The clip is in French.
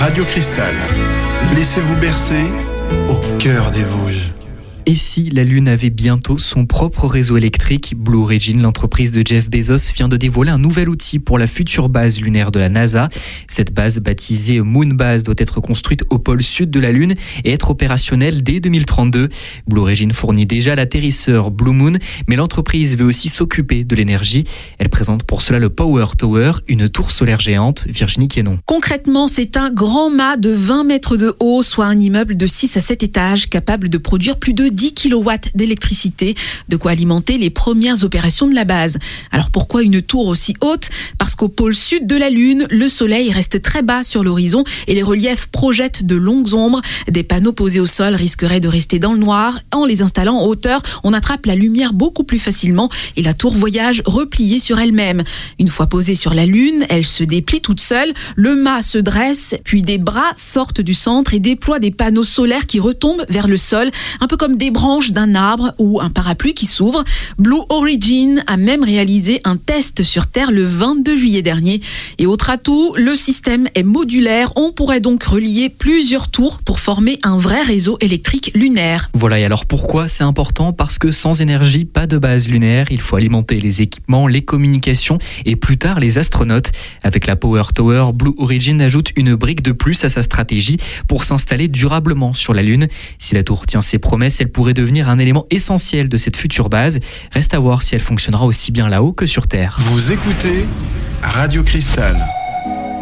Radio Cristal. Laissez-vous bercer au cœur des Vosges. Et si la Lune avait bientôt son propre réseau électrique? Blue Origin, l'entreprise de Jeff Bezos, vient de dévoiler un nouvel outil pour la future base lunaire de la NASA. Cette base, baptisée Moonbase, doit être construite au pôle sud de la Lune et être opérationnelle dès 2032. Blue Origin fournit déjà l'atterrisseur Blue Moon, mais l'entreprise veut aussi s'occuper de l'énergie. Elle présente pour cela le Power Tower, une tour solaire géante. Virginie Quénon. Concrètement, c'est un grand mât de 20 mètres de haut, soit un immeuble de 6 à 7 étages, capable de produire plus de 10 kW d'électricité, de quoi alimenter les premières opérations de la base. Alors pourquoi une tour aussi haute? Parce qu'au pôle sud de la Lune, le soleil reste très bas sur l'horizon et les reliefs projettent de longues ombres. Des panneaux posés au sol risqueraient de rester dans le noir. En les installant en hauteur, on attrape la lumière beaucoup plus facilement et la tour voyage repliée sur elle-même. Une fois posée sur la Lune, elle se déplie toute seule, le mât se dresse, puis des bras sortent du centre et déploient des panneaux solaires qui retombent vers le sol, un peu comme des branches d'un arbre ou un parapluie qui s'ouvre. Blue Origin a même réalisé un test sur Terre le 22 juillet dernier. Et autre atout, le système est modulaire. On pourrait donc relier plusieurs tours pour former un vrai réseau électrique lunaire. Voilà, et alors pourquoi c'est important? Parce que sans énergie, pas de base lunaire. Il faut alimenter les équipements, les communications et plus tard les astronautes. Avec la Power Tower, Blue Origin ajoute une brique de plus à sa stratégie pour s'installer durablement sur la Lune. Si la tour tient ses promesses, elle pourrait devenir un élément essentiel de cette future base. Reste à voir si elle fonctionnera aussi bien là-haut que sur Terre. Vous écoutez Radio Cristal.